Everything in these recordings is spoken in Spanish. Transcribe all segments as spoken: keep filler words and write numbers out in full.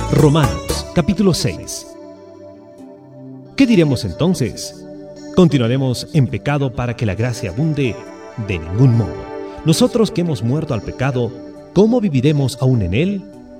Romanos, capítulo seis. ¿Qué diremos entonces? ¿Continuaremos en pecado para que la gracia abunde? De ningún modo. Nosotros que hemos muerto al pecado, ¿cómo viviremos aún en él?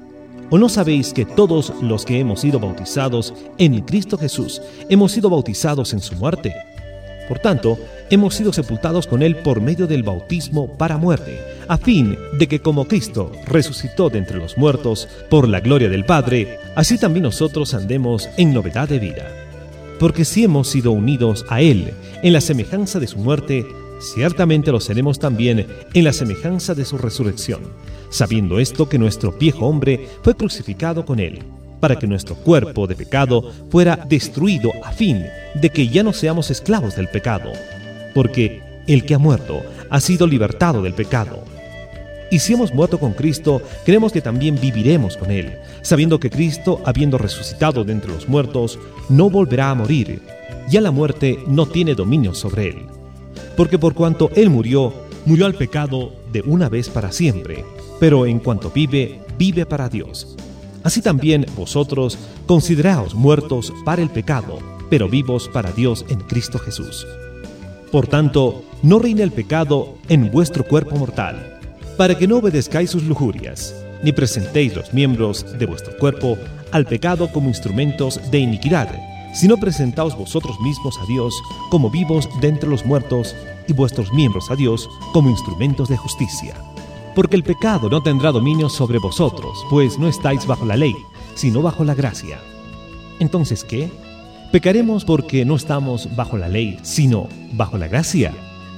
¿O no sabéis que todos los que hemos sido bautizados en Cristo Jesús hemos sido bautizados en su muerte? Por tanto, hemos sido sepultados con él por medio del bautismo para muerte, a fin de que como Cristo resucitó de entre los muertos por la gloria del Padre, así también nosotros andemos en novedad de vida. Porque si hemos sido unidos a él en la semejanza de su muerte, ciertamente lo seremos también en la semejanza de su resurrección, sabiendo esto que nuestro viejo hombre fue crucificado con él, para que nuestro cuerpo de pecado fuera destruido a fin de que ya no seamos esclavos del pecado, porque el que ha muerto ha sido libertado del pecado. Y si hemos muerto con Cristo, creemos que también viviremos con él, sabiendo que Cristo, habiendo resucitado de entre los muertos, no volverá a morir, ya la muerte no tiene dominio sobre él. Porque por cuanto él murió, murió al pecado de una vez para siempre, pero en cuanto vive, vive para Dios. Así también vosotros consideraos muertos para el pecado, pero vivos para Dios en Cristo Jesús. Por tanto, no reine el pecado en vuestro cuerpo mortal, para que no obedezcáis sus lujurias, ni presentéis los miembros de vuestro cuerpo al pecado como instrumentos de iniquidad, sino presentaos vosotros mismos a Dios como vivos de entre los muertos, y vuestros miembros a Dios como instrumentos de justicia. Porque el pecado no tendrá dominio sobre vosotros, pues no estáis bajo la ley, sino bajo la gracia. ¿Entonces qué? ¿Pecaremos porque no estamos bajo la ley, sino bajo la gracia?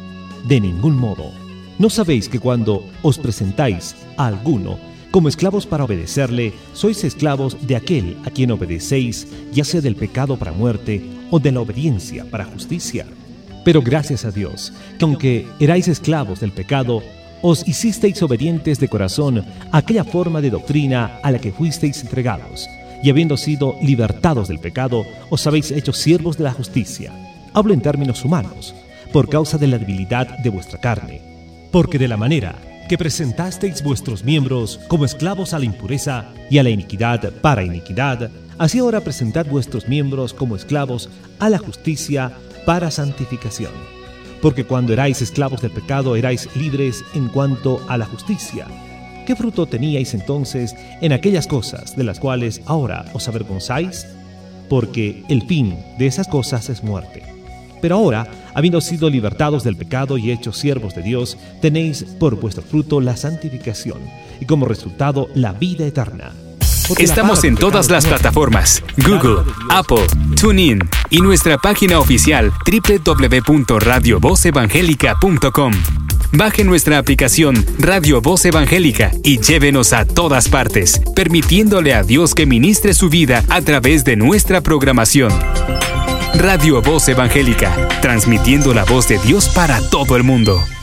De ningún modo. ¿No sabéis que cuando os presentáis a alguno como esclavos para obedecerle, sois esclavos de aquel a quien obedecéis, ya sea del pecado para muerte o de la obediencia para justicia? Pero gracias a Dios, que aunque erais esclavos del pecado, os hicisteis obedientes de corazón a aquella forma de doctrina a la que fuisteis entregados, y habiendo sido libertados del pecado, os habéis hecho siervos de la justicia. Hablo en términos humanos, por causa de la debilidad de vuestra carne. Porque de la manera que presentasteis vuestros miembros como esclavos a la impureza y a la iniquidad para iniquidad, así ahora presentad vuestros miembros como esclavos a la justicia para santificación. Porque cuando erais esclavos del pecado, erais libres en cuanto a la justicia. ¿Qué fruto teníais entonces en aquellas cosas de las cuales ahora os avergonzáis? Porque el fin de esas cosas es muerte. Pero ahora, habiendo sido libertados del pecado y hechos siervos de Dios, tenéis por vuestro fruto la santificación, y como resultado la vida eterna. Porque estamos en todas las plataformas: Google, Apple, TuneIn y nuestra página oficial doble u doble u doble u punto radio voz evangélica punto com. Baje nuestra aplicación Radio Voz Evangélica y llévenos a todas partes, permitiéndole a Dios que ministre su vida a través de nuestra programación. Radio Voz Evangélica, transmitiendo la voz de Dios para todo el mundo.